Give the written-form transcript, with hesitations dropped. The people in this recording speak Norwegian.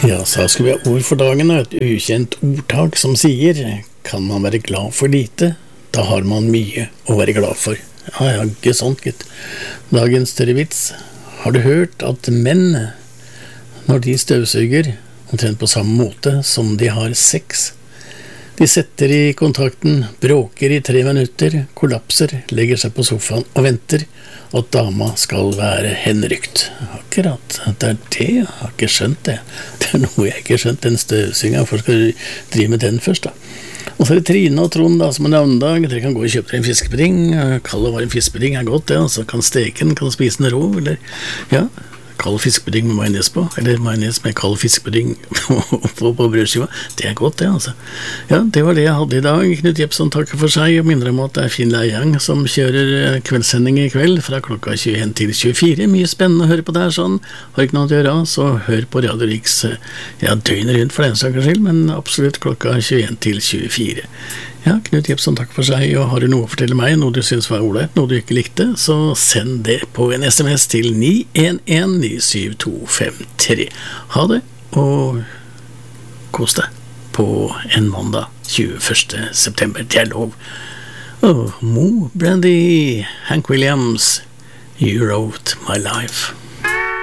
Ja, så skal vi ha ord for dagen, og et ukjent ordtak som sier: kan man være glad for lite, da har man mye å være glad for. Ja, ikke sånt, gitt. Dagens større vits: har du hørt at menn, når de støvsuger, omtrent på samme måte som de har sex, de setter i kontakten, bråker i 3 minutter, kollapser, legger seg på sofaen og venter at dama skal være henrykt. Akkurat, det det, jeg har ikke skjønt det. Det noe jeg ikke skjønt, den støvsynga, for skal du drive med den først da. Og så det Trine og Trond da, som en navndag. Dere kan gå og kjøpe dere en fiskepring, kall og varm fiskepring godt det, altså kan steke den, kan spise den rå, eller ja, kald fiskepring med majones på, eller majones med kald fiskepring på brødskiva. Det godt det, altså. Ja, det var det jeg hadde i dag. Knut Jepsen takker for seg, og minner om at det Finn Leiang som kjører kveldssending i kveld fra klokka 21 til 24. Mye spennende å høre på der, sånn. Har ikke noe å gjøre, så hør på Radio Riks, ja, døgnet rundt for den saks skyld, men absolutt klokka 21 til 24. Ja, Knut Jepsen, takk for seg, og har du noe å fortelle meg, noe du synes var ordentlig, noe du ikke likte, så send det på en SMS til 911-97253. Ha det, og kos deg på en mandag 21. september. Det lov. Mo Brandy, Hank Williams, You Wrote My Life.